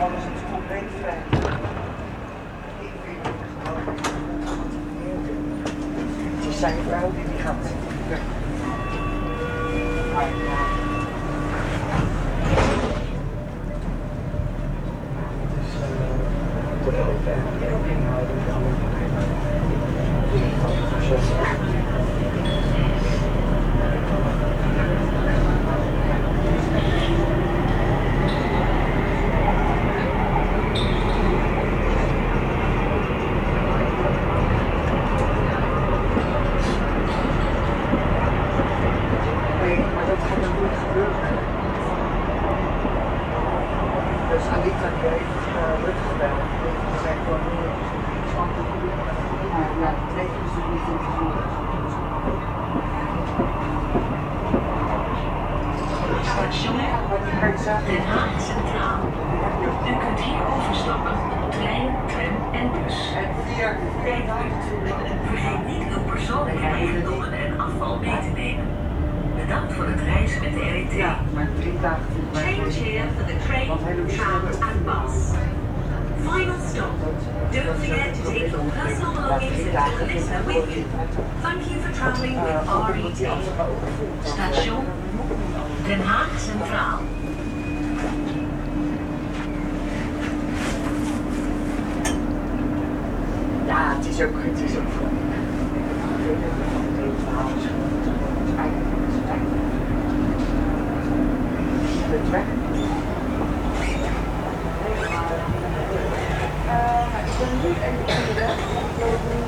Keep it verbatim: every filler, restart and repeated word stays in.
Alles is compleet vrij. Het is zijn vrouw die die gaat weg. Station Den Haag Centraal. U kunt hier overstappen op trein, tram en bus. Tijdpunt. Vergeet niet uw persoonlijke eigendommen en afval mee te nemen. Bedankt voor het reizen met de R E T. Ja, maar drie dagen Change here for the train, tram and bus. Final stop. Don't forget to take your personal belongings and the listener with you. Thank you for traveling with R E T. Station Den Haag Centraal. Ja, het is ook, het is ook voor het weg. Uh, ik ben nu even in de weg.